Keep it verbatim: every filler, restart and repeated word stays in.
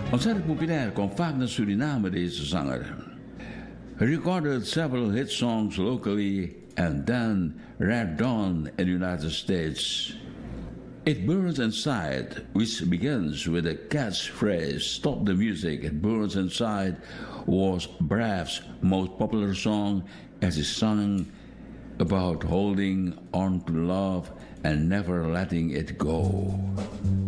Ontzettend populair, kwam vaak naar Suriname deze zanger. He recorded several hit songs locally and then Red Dawn in the United States. It Burns Inside, which begins with the catchphrase "Stop the music, it burns inside," was Braff's most popular song as he sang about holding on to love and never letting it go.